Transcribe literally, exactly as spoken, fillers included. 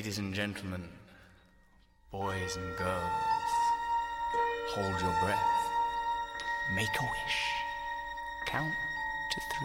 Ladies and gentlemen, boys and girls, hold your breath, make a wish, count to three.